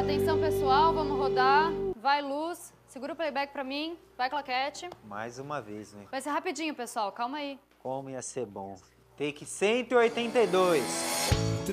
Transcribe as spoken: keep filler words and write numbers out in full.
Atenção, pessoal, vamos rodar. Vai, Luz. Segura o playback pra mim. Vai, Claquete. Mais uma vez, né? Vai ser rapidinho, pessoal. Calma aí. Como ia ser bom. Take cento e oitenta e dois.